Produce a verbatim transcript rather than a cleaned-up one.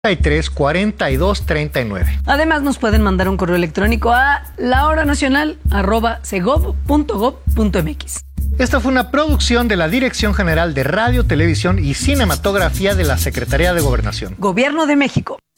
y tres, cuarenta y dos, treinta y nueve. Además, nos pueden mandar un correo electrónico a lahoranacional arroba segov punto gob punto mx. Esta fue una producción de la Dirección General de Radio, Televisión y Cinematografía de la Secretaría de Gobernación. Gobierno de México.